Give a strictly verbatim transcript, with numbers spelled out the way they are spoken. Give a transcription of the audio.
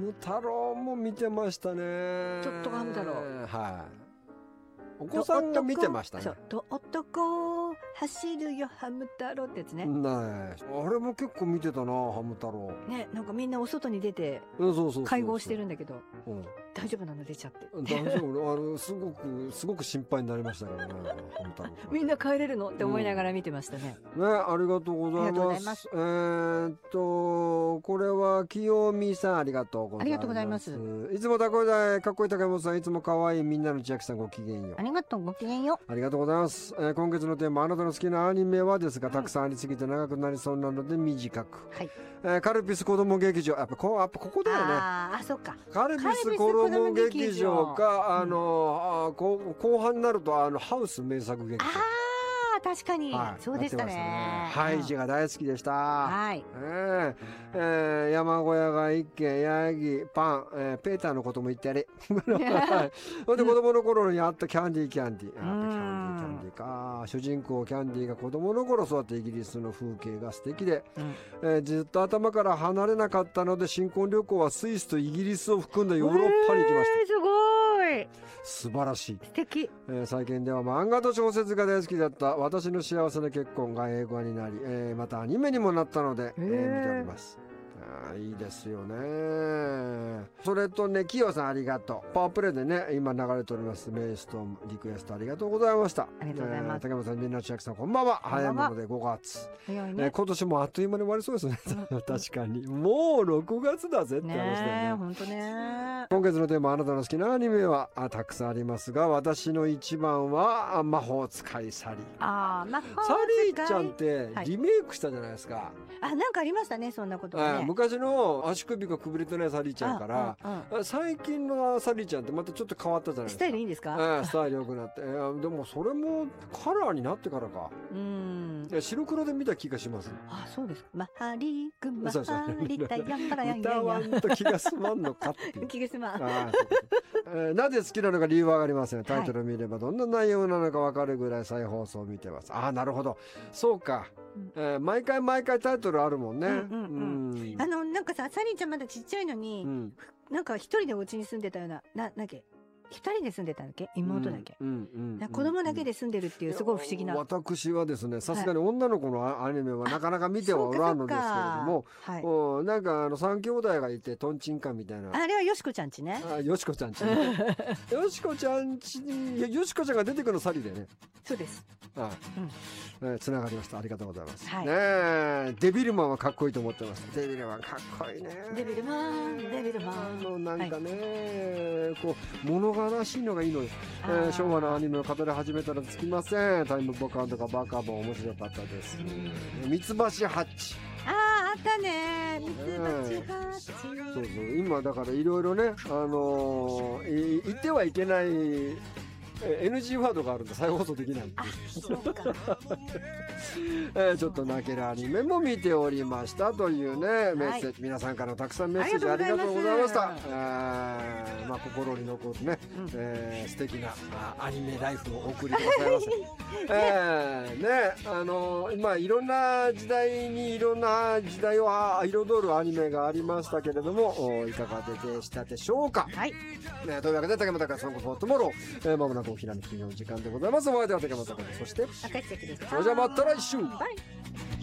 ム太郎も見てましたね。 ちょっとハム太郎。 はい。お子さんが見てましたね。 そう、と男走るよハム太郎ってやつね。 ねえ、あれも結構見てたな、ハム太郎。 ね、なんかみんなお外に出て会合してるんだけど、大丈夫なの出ちゃって。 大丈夫、あのすごくすごく心配になりましたからね、ハム太郎。 みんな帰れるのって思いながら見てましたね。 ね、ありがとうございます。えーっとこれは清美さん、ありがとうございます。 ありがとうございます。 いつもたこいだかっこいい高山さん、いつも可愛いみんなの千秋さん、ごきげんよう。 ありがとう、ごきげんよう。ありがとうございます。えー、今月のテーマ、あなたの好きなアニメはですが、たくさんありすぎて長くなりそうなので短く。はい。えー、カルピス子供劇場、やっぱこう、やっぱここだよね。 ああ、そっか。 カルピス子供劇場か、あの、あ後半になると、あの、ハウス名作劇場。 確かに、はい、そうでしたね。 ハイジが大好きでした。 はい。 えーえー、山小屋が一軒、ヤギ、パン、えー、ペーターのことも言ってやれ。ほんで子供の頃にあったキャンディーキャンディー。あったキャンディーキャンディーか。主人公キャンディーが子供の頃育ってイギリスの風景が素敵で、うん、えー、ずっと頭から離れなかったので、新婚旅行はスイスとイギリスを含んだヨーロッパに行きました。 えー、すごい。 素晴らしい。 素敵。 えー、最近では漫画と小説が大好きだった私の幸せな結婚が英語になり、えー、またアニメにもなったので、えー、見ております。あ、いいですよね。それとね、キヨさんありがとう。パワープレイでね、今流れておりますメイストームリクエストありがとうございました。 ありがとうございます。えー、 竹山さん、みんな千秋さん、こんばんは。早いものでごがつ。早いね。えー、今年もあっという間に終わりそうですね。確かに。もうろくがつだぜって話だよね。 本当ね。 今月のテーマ、あなたの好きなアニメはあたくさんありますが、私の一番は魔法使いサリー。 ああ、魔法使い。 サリーちゃんってリメイクしたじゃないですか。はい、 あ、なんかありましたね、そんなことね。 昔の足首がくびれてないサリーちゃんから、うんうん、最近のサリーちゃんってまたちょっと変わったじゃないですか。 スタイルいいんですか？ えー、スタイル良くなって、えー、でもそれもカラーになってからか。うん。白黒で見た気がします。 あ、そうですか。マハリクマハリタヤンバラヤンヤンヤン。歌わんと気が済まんのかっていう。 気が済まん。 あ、えー、なぜ好きなのか理由はわかりません。タイトルを見ればどんな内容なのかわかるぐらい再放送を見てます。ああ、なるほど。そうか。うん、えー、毎回毎回タイトルあるもんね。うんうんうんうん、あの、なんかさ、サリーちゃんまだちっちゃいのに、うん、なんか一人でお家に住んでたような、な、なんだっけ、二人で住んでたんだっけ、妹だっけ、うんうんうん、子供だけで住んでるっていうすごい不思議な。 私はですね、さすがに女の子のアニメはなかなか見てはおらんのですけれども、はい、おなんかあの三兄弟がいてトンチンカンみたいな。 あれはよしこちゃんちね。 あ、よしこちゃんち、ね。よしこちゃんちに、よしこちゃんが出てくるのサリでね。 そうです。 あ、うん、えー、つながりました。ありがとうございます。はい、ね、デビルマンはかっこいいと思ってます。デビルマンかっこいいね。 デビルマン、デビルマン。 あのなんかね、はい、こう物悲しいのがいいのよ。えー、昭和のアニメを語り始めたらつきません。タイムボカンとかバカボン面白かったです。ミツバチハッチ。 ああ、あったね。ミツバチハッチ。 そうそう。今だからいろいろね、あのー、言ってはいけない。エヌジー ワードがあるんで再放送できないんで。 あ、そうか。 えー、ちょっと泣けるアニメも見ておりましたというね、メッセージ、はい、皆さんからのたくさんメッセージありがとうございました。えー、まあ心に残るね、うん、えー、素敵なアニメライフをお送りくださいませ。えー、ね、あのー、まあいろんな時代にいろんな時代を彩るアニメがありましたけれども、いかがでしたでしょうか。はい。ね、というわけで竹本からソングフォートモロー、えー、まもなくおひらめきの時間でございます。お相手は竹本から、そして赤石でした。 それじゃあまた来週。 バイ。